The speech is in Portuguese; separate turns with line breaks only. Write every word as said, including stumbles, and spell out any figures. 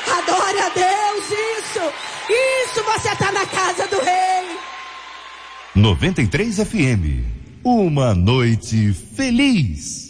Adore a Deus, isso. Isso, você está na casa do Rei.
noventa e três F M. Uma noite feliz.